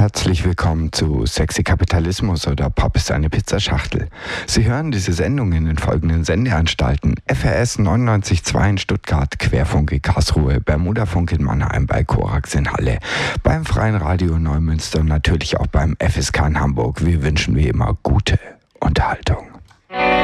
Herzlich willkommen zu Sexy Kapitalismus oder Pop ist eine Pizzaschachtel. Sie hören diese Sendung in den folgenden Sendeanstalten: FRS 99.2 in Stuttgart, Querfunk in Karlsruhe, Bermudafunk in Mannheim, bei Korax in Halle, beim Freien Radio Neumünster und natürlich auch beim FSK in Hamburg. Wir wünschen wie immer gute Unterhaltung.